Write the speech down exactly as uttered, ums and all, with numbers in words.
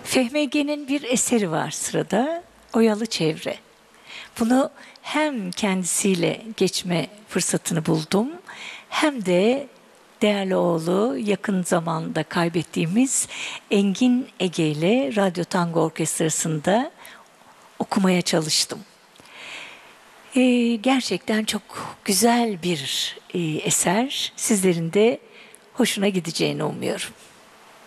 Fehmi Ege'nin bir eseri var sırada, Oyalı Çevre. Bunu hem kendisiyle geçme fırsatını buldum, hem de değerli oğlu, yakın zamanda kaybettiğimiz Engin Ege ile Radyo Tango Orkestrası'nda okumaya çalıştım. Ee, gerçekten çok güzel bir e, eser. Sizlerin de hoşuna gideceğini umuyorum.